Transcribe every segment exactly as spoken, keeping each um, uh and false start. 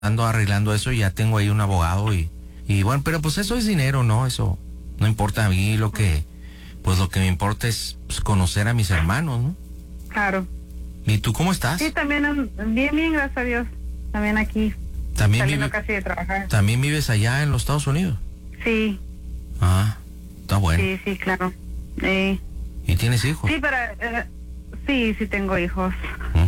ando arreglando eso y ya tengo ahí un abogado y, y bueno, pero pues eso es dinero, ¿no? Eso no importa a mí, lo que, pues lo que me importa es pues, conocer a mis hermanos, ¿no? Claro. ¿Y tú cómo estás? Sí, también, bien, bien, gracias a Dios. También aquí, ¿También saliendo vive, casi de trabajar. ¿También vives allá en los Estados Unidos? Sí. Ah, está bueno. Sí, sí, claro. Eh, ¿Y tienes hijos? sí, pero, eh, sí, sí tengo hijos. ¿Mm?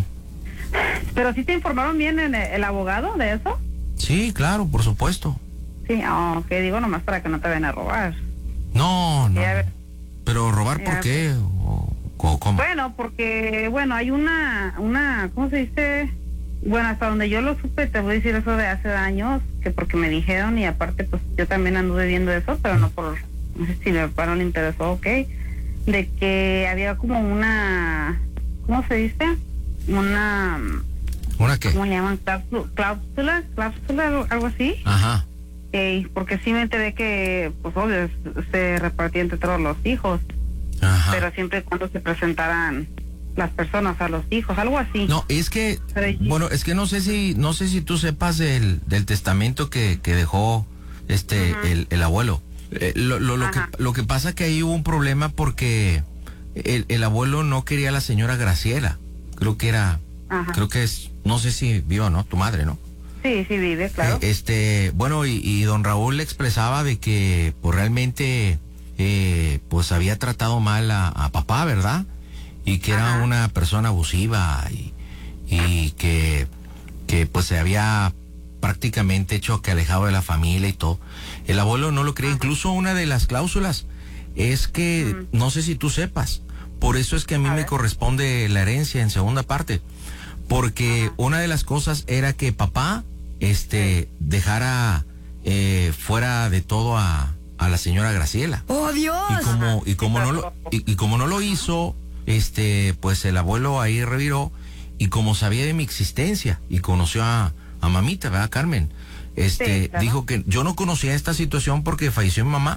Pero sí te informaron bien en el, el abogado de eso. Sí, claro, por supuesto. Sí, oh, que digo nomás para que no te vayan a robar. No, no. Ya, ¿Pero robar ya, por qué? ¿O, o cómo? Bueno, porque, bueno, hay una, una, ¿cómo se dice? Bueno, hasta donde yo lo supe, te voy a decir eso de hace años, que porque me dijeron y aparte, pues yo también anduve viendo eso, pero no por, no sé si mi papá no le interesó, ok, de que había como una, ¿cómo se dice? Una... ¿Una qué? ¿Cómo le llaman? Cláusula, cláusula, cláusula, algo así. Ajá. Okay, porque sí me enteré que, pues obvio, se repartía entre todos los hijos. Ajá. Pero siempre y cuando se presentaran las personas a los hijos, algo así. No, es que, Pero, bueno, es que no sé si, no sé si tú sepas del, del testamento que, que dejó este, uh-huh. el, el abuelo. Eh, lo, lo, lo, que, lo que pasa que ahí hubo un problema porque el, el abuelo no quería a la señora Graciela. Creo que era, Ajá. creo que es, no sé si viva o no, tu madre, ¿no? Sí, sí vive, claro. Eh, este, bueno, y, y don Raúl le expresaba de que, pues realmente, eh, pues había tratado mal a, a papá, ¿verdad? Y que Ajá. era una persona abusiva y, y que, que pues se había prácticamente hecho que alejado de la familia y todo. El abuelo no lo creía. Ajá. Incluso una de las cláusulas es que, uh-huh. no sé si tú sepas, por eso es que a mí a me corresponde la herencia en segunda parte. Porque Ajá. una de las cosas era que papá este sí. dejara eh, fuera de todo a, a la señora Graciela. ¡Oh, Dios! Y como, y como no lo, y, y como no lo hizo, este, pues el abuelo ahí reviró, y como sabía de mi existencia, y conoció a, a mamita, ¿verdad, Carmen? Este, sí, claro. dijo que yo no conocía esta situación porque falleció mi mamá.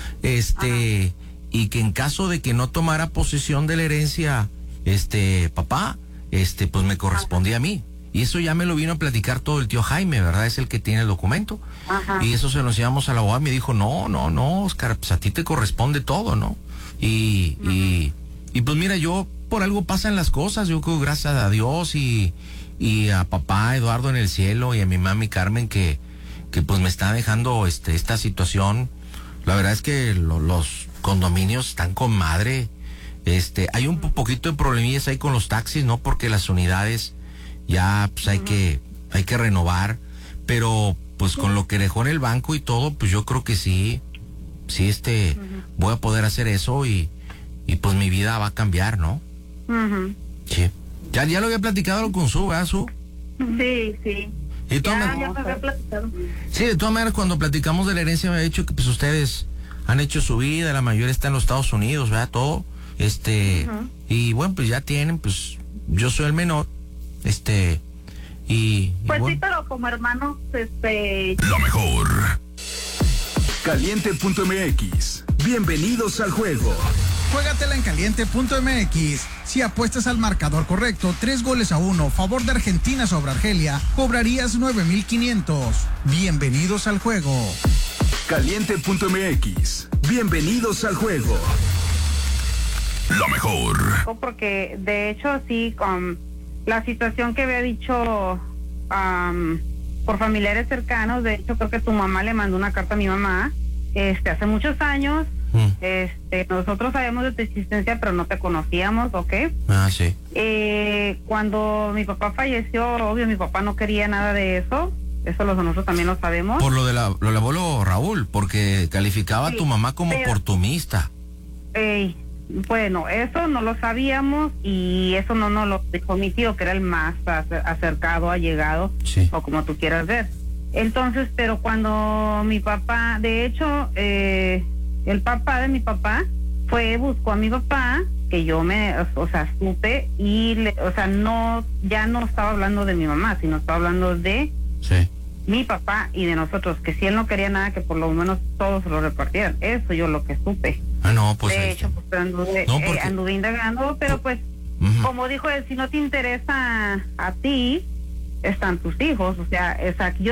Este, Ajá. y que en caso de que no tomara posesión de la herencia, este, papá, este, pues me correspondía Ajá. a mí. Y eso ya me lo vino a platicar todo el tío Jaime, ¿verdad? Es el que tiene el documento. Ajá. Y eso se lo enseñamos al abogado y me dijo, no, no, no, Oscar, pues a ti te corresponde todo, ¿no? Y, uh-huh. y, y pues mira, yo, por algo pasan las cosas, yo creo gracias a Dios y, y a papá Eduardo en el cielo y a mi mami Carmen que, que pues me está dejando este, esta situación. La verdad es que lo, los condominios están con madre. Este, hay un poquito de problemillas ahí con los taxis, ¿no? Porque las unidades ya pues hay uh-huh. que hay que renovar, pero pues con lo que dejó en el banco y todo, pues yo creo que sí, sí este, uh-huh. voy a poder hacer eso y, y pues mi vida va a cambiar, ¿no? Uh-huh. Sí. Ya, ya lo había platicado con Su, ¿verdad, Su? Sí, sí. ¿Y ya, me... ya me había platicado. Sí, de todas maneras, cuando platicamos de la herencia me ha dicho que pues ustedes han hecho su vida, la mayoría está en los Estados Unidos, ¿verdad? Todo. Este, uh-huh. y bueno, pues ya tienen, pues yo soy el menor, este, y... Pues y bueno. sí, pero como hermanos, este... Lo mejor. Caliente punto m x. Bienvenidos al juego. Juégatela en caliente punto m x. Si apuestas al marcador correcto, tres goles a uno, favor de Argentina sobre Argelia, cobrarías nueve mil quinientos. Bienvenidos al juego. Caliente punto m x. Bienvenidos al juego. Lo mejor. Porque de hecho sí, con la situación que había dicho um, por familiares cercanos, de hecho creo que tu mamá le mandó una carta a mi mamá, este, hace muchos años, mm. este, nosotros sabíamos de tu existencia pero no te conocíamos, ¿ok? Ah, sí. Eh, cuando mi papá falleció, obvio mi papá no quería nada de eso. Eso los nosotros también lo sabemos. Por lo de la, lo del abuelo Raúl, porque calificaba sí, a tu mamá como pero, oportunista. Eh, bueno, eso no lo sabíamos y eso no nos lo dijo mi tío, que era el más acercado, allegado, sí. o como tú quieras ver. Entonces, pero cuando mi papá, de hecho, eh, el papá de mi papá fue, buscó a mi papá, que yo me, o sea, supe, y, le, o sea, no, ya no estaba hablando de mi mamá, sino estaba hablando de... Sí. mi papá y de nosotros, que si él no quería nada, que por lo menos todos se lo repartieran. Eso yo lo que supe. Ah, no, pues... De hecho, pues anduve, no, porque... eh, anduve indagando, pero pues, uh-huh. como dijo él, si no te interesa a ti, están tus hijos, o sea, es aquí.